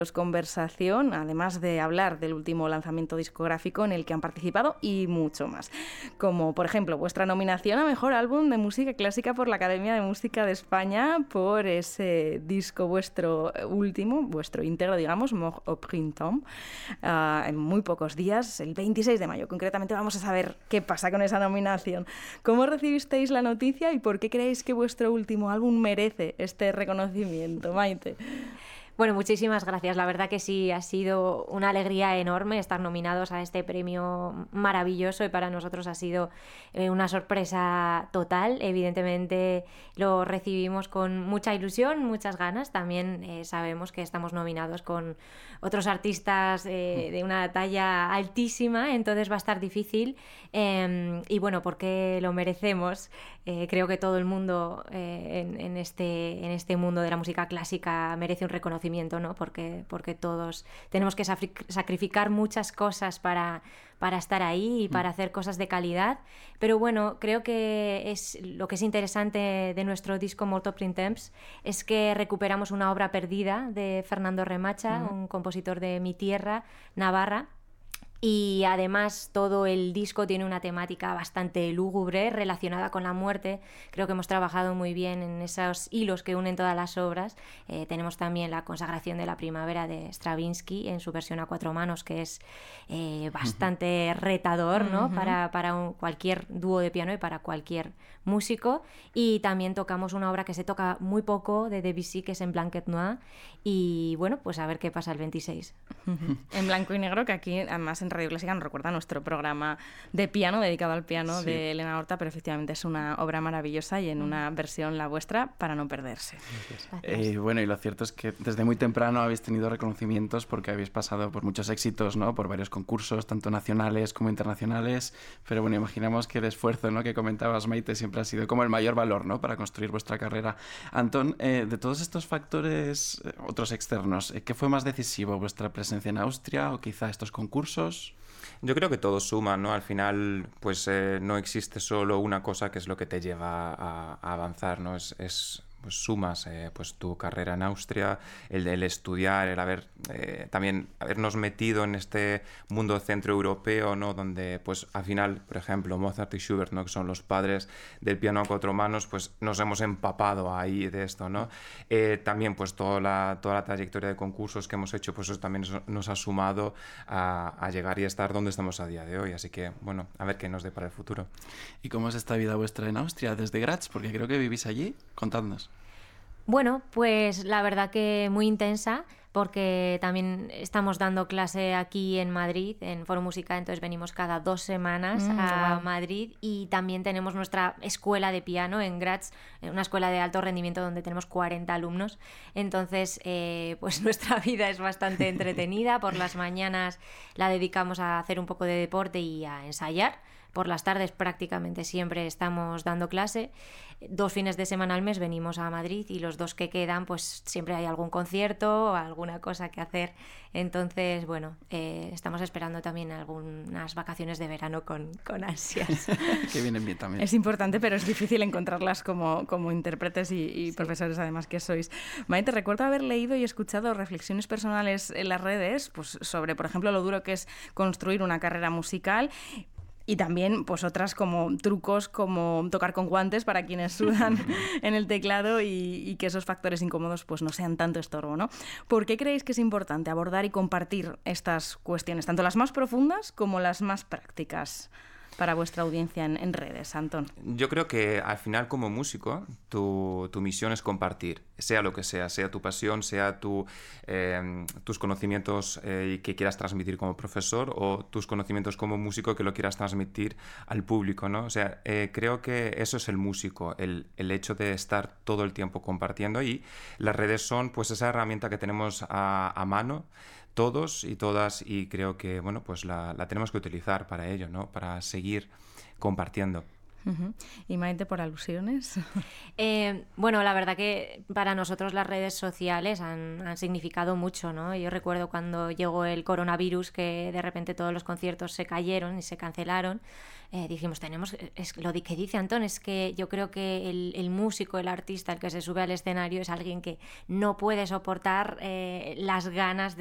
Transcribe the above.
conversación, además de hablar del último lanzamiento discográfico en el que han participado y mucho más, como por ejemplo vuestra nominación a Mejor Álbum de Música Clásica por la Academia de Música de España por ese disco vuestro último, vuestro íntegro, digamos, Mort au Printemps, en muy pocos días, el 26 de mayo. Concretamente vamos a saber qué pasa con esa nominación. ¿Cómo recibisteis la noticia y por qué creéis que vuestro último álbum merece este reconocimiento, Maite? Bueno, muchísimas gracias. La verdad que sí, ha sido una alegría enorme estar nominados a este premio maravilloso y para nosotros ha sido una sorpresa total. Evidentemente lo recibimos con mucha ilusión, muchas ganas. También sabemos que estamos nominados con otros artistas de una talla altísima, entonces va a estar difícil. Y bueno, porque lo merecemos. Creo que todo el mundo en este mundo de la música clásica merece un reconocimiento, ¿no? Porque todos tenemos que sacrificar muchas cosas para estar ahí y para hacer cosas de calidad. Pero bueno, creo que lo que es interesante de nuestro disco Mort au Printemps es que recuperamos una obra perdida de Fernando Remacha, un compositor de mi tierra, Navarra. Y además todo el disco tiene una temática bastante lúgubre relacionada con la muerte. Creo que hemos trabajado muy bien en esos hilos que unen todas las obras. Tenemos también la consagración de la primavera de Stravinsky en su versión a cuatro manos, que es bastante retador, ¿no? Para cualquier dúo de piano y para cualquier músico. Y también tocamos una obra que se toca muy poco de Debussy, que es en Blanquet Noir. Y bueno, pues a ver qué pasa el 26. En blanco y negro, que aquí además en Radio Clásica nos recuerda nuestro programa de piano, dedicado al piano de Elena Horta, pero efectivamente es una obra maravillosa y en una versión la vuestra para no perderse. Bueno, y lo cierto es que desde muy temprano habéis tenido reconocimientos porque habéis pasado por muchos éxitos, ¿no? Por varios concursos, tanto nacionales como internacionales, pero bueno, imaginamos que el esfuerzo, ¿no?, que comentabas, Maite, siempre ha sido como el mayor valor, ¿no?, para construir vuestra carrera. Antón, de todos estos factores, otros externos, ¿qué fue más decisivo? ¿Vuestra presencia en Austria o quizá estos concursos? Yo creo que todo suma, ¿no? Al final, pues no existe solo una cosa que es lo que te lleva a avanzar, ¿no? Pues sumas pues tu carrera en Austria, el estudiar, el también habernos metido en este mundo centroeuropeo, ¿no? Donde pues al final, por ejemplo, Mozart y Schubert, ¿no?, que son los padres del piano a cuatro manos, pues nos hemos empapado ahí de esto, ¿no? También pues toda la trayectoria de concursos que hemos hecho, pues eso también nos ha sumado a llegar y estar donde estamos a día de hoy, así que bueno, a ver qué nos depara el futuro. ¿Y cómo es esta vida vuestra en Austria, desde Graz? Porque creo que vivís allí. Contadnos. Bueno, pues la verdad que muy intensa, porque también estamos dando clase aquí en Madrid, en Foro Música, entonces venimos cada 2 semanas a Madrid, y también tenemos nuestra escuela de piano en Graz, una escuela de alto rendimiento donde tenemos 40 alumnos, entonces pues nuestra vida es bastante entretenida. Por las mañanas la dedicamos a hacer un poco de deporte y a ensayar. Por las tardes prácticamente siempre estamos dando clase. 2 fines de semana al mes venimos a Madrid y los 2 que quedan pues siempre hay algún concierto o alguna cosa que hacer. Entonces, bueno, estamos esperando también algunas vacaciones de verano con ansias. Que vienen bien también. Es importante, pero es difícil encontrarlas como intérpretes y profesores además que sois. Maite, recuerdo haber leído y escuchado reflexiones personales en las redes pues sobre, por ejemplo, lo duro que es construir una carrera musical. Y también pues otras como trucos como tocar con guantes para quienes sudan en el teclado y que esos factores incómodos pues no sean tanto estorbo, ¿no? ¿Por qué creéis que es importante abordar y compartir estas cuestiones, tanto las más profundas como las más prácticas, para vuestra audiencia en redes, Antón? Yo creo que al final, como músico, tu misión es compartir, sea lo que sea tu pasión, sea tus conocimientos que quieras transmitir como profesor o tus conocimientos como músico que lo quieras transmitir al público, ¿no? O sea, creo que eso es el músico, el hecho de estar todo el tiempo compartiendo, y las redes son pues esa herramienta que tenemos a mano todos y todas, y creo que bueno, pues la tenemos que utilizar para ello, ¿no? Para seguir compartiendo. ¿Y Maite, por alusiones? Bueno, la verdad que para nosotros las redes sociales han significado mucho, ¿no? Yo recuerdo cuando llegó el coronavirus, que de repente todos los conciertos se cayeron y se cancelaron. Dijimos, lo que dice Antón es que yo creo que el músico, el artista, el que se sube al escenario es alguien que no puede soportar las ganas